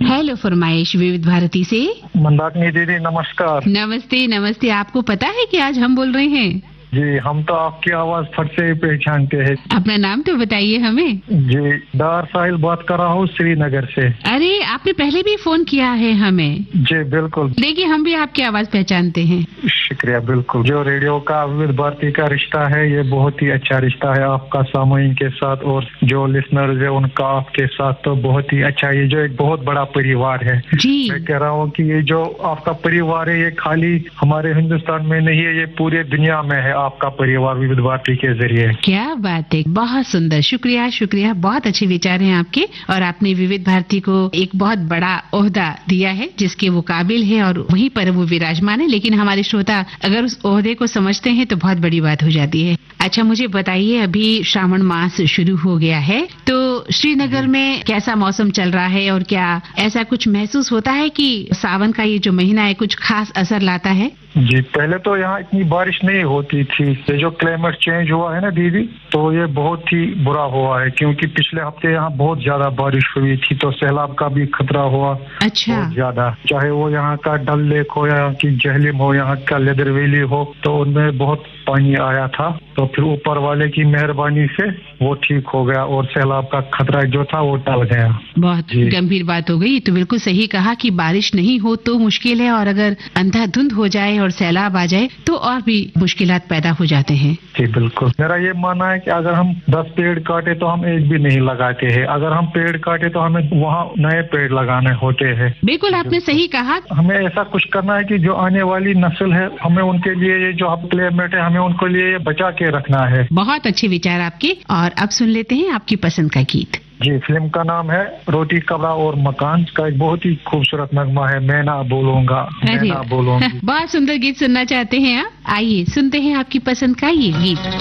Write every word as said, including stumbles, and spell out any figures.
Hello फरमाइश विविध भारती से। मंदाकिनी दीदी नमस्कार। नमस्ते नमस्ते। आपको पता है कि आज हम बोल रहे हैं? जी, हम तो आपकी आवाज फट से ही पहचानते हैं। अपना नाम तो बताइए हमें। जी, डार साहिल बात कर रहा हूँ श्रीनगर से। अरे, आपने पहले भी फोन किया है हमें। जी बिल्कुल। देखिए, हम भी आपकी आवाज पहचानते हैं। शुक्रिया। बिल्कुल, जो रेडियो का विविध भारती का रिश्ता है ये बहुत ही अच्छा रिश्ता है आपका सामाइन के साथ, और जो लिसनर्स है उनका आपके साथ तो बहुत ही अच्छा। ये जो एक बहुत बड़ा परिवार है। जी, मैं कह रहा हूँ कि ये जो आपका परिवार है ये खाली हमारे हिंदुस्तान में नहीं है, ये पूरे दुनिया में है आपका परिवार विविध भारती के जरिए। क्या बात है, बहुत सुंदर। शुक्रिया शुक्रिया, बहुत अच्छे विचार हैं आपके, और आपने विविध भारती को एक बहुत बड़ा ओहदा दिया है जिसके वो काबिल है और वहीं पर वो विराजमान है। लेकिन हमारे श्रोता अगर उस ओहदे को समझते हैं तो बहुत बड़ी बात हो जाती है। अच्छा, मुझे बताइए, अभी श्रावण मास शुरू हो गया है तो श्रीनगर में कैसा मौसम चल रहा है, और क्या ऐसा कुछ महसूस होता है कि सावन का ये जो महीना है कुछ खास असर लाता है? जी, पहले तो यहाँ इतनी बारिश नहीं होती थी। ये जो क्लाइमेट चेंज हुआ है ना दीदी, तो ये बहुत ही बुरा हुआ है, क्योंकि पिछले हफ्ते यहाँ बहुत ज्यादा बारिश हुई थी तो सैलाब का भी खतरा हुआ। अच्छा। बहुत ज्यादा, चाहे वो यहाँ का डल लेक हो, यहाँ की जहलिम हो, यहाँ का लेदर वैली हो, तो उनमें बहुत पानी आया था। तो फिर ऊपर वाले की मेहरबानी से वो ठीक हो गया और सैलाब का खतरा जो था वो टल गया। बहुत गंभीर बात हो गई। तो बिल्कुल सही कहा कि बारिश नहीं हो तो मुश्किल है, और अगर अंधाधुंध हो जाए और सैलाब आ जाए तो और भी मुश्किलात पैदा हो जाते हैं। जी बिल्कुल। मेरा ये मानना है कि अगर हम दस पेड़ काटे तो हम एक भी नहीं लगाते हैं, अगर हम पेड़ काटे तो हमें वहाँ नए पेड़ लगाने होते हैं। बिल्कुल, आपने सही कहा। हमें ऐसा कुछ करना है कि जो आने वाली नस्ल है हमें उनके लिए ये जो अब क्लाइमेट है हमें उनको लिए ये बचा के रखना है। बहुत अच्छे विचार आपके। और अब सुन लेते हैं आपकी पसंद का गीत। जी, फिल्म का नाम है रोटी कपड़ा और मकान। का एक बहुत ही खूबसूरत नगमा है, मैं ना बोलूंगा मैं ना बोलूंगी। बहुत सुंदर गीत सुनना चाहते हैं आप? आइए सुनते हैं आपकी पसंद का ये गीत।